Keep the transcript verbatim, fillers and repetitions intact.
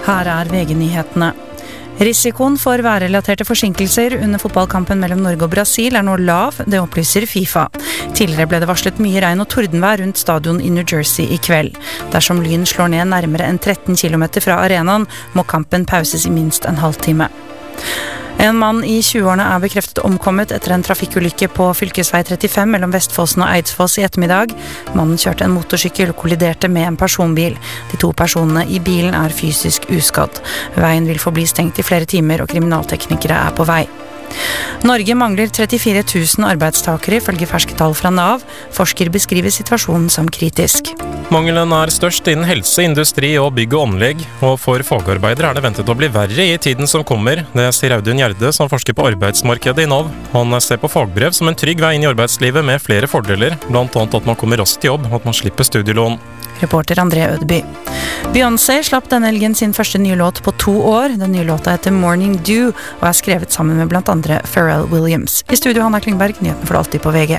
Her er V G-nyhetene. Risikoen for værrelaterte forsinkelser under fotballkampen mellom Norge og Brasil er nå lav, det opplyser FIFA. Tidligere ble det varslet mye regn og tordenvær rundt stadion i New Jersey i kveld. Dersom Lyn slår ned nærmere enn tretten kilometer fra arenaen, må kampen pauses i minst en halvtime. En mann i tjueårene er bekreftet omkommet etter en trafikkulykke på fylkesvei trettifem mellom Vestfossen og Eidsfoss i ettermiddag. Mannen kjørte en motorsykkel og kolliderte med en personbil. De to personene i bilen er fysisk uskadd. Veien vil forbli stengt i flere timer, og kriminalteknikere er på vei. Norge mangler trettifire tusen arbeidstakere, ifølge ferske tall fra Nav. Forsker beskriver situasjonen som kritisk. Mangelen er størst innen helse, industri og bygg og anlegg, og for fagarbeidere er det ventet å bli verre i tiden som kommer. Det sier Audun Gjerde, som forsker på arbeidsmarkedet i Nav. Han ser på fagbrev som en trygg vei inn i arbeidslivet med flere fordeler, blant annet at man kommer raskt til jobb og at man slipper studielån. Reporter André Ødeby. Beyoncé slapp denne helgen sin første nye låt på to år. Den nye låta heter Morning Dew og er skrevet sammen med blant andre Pharrell Williams. I studio Hanna Klingberg, nyheten for alltid på V G.